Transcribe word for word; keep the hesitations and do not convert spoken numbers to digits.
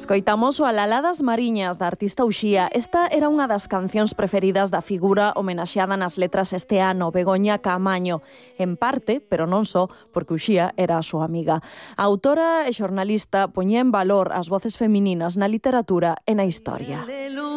Escoitamos o Alaladas Mariñas da artista Uxía. Esta era unha das cancións preferidas da figura homenaxeada nas letras este ano, Begoña Caamaño. En parte, pero non só, porque Uxía era a súa amiga. A autora e xornalista poñía en valor as voces femininas na literatura e na historia.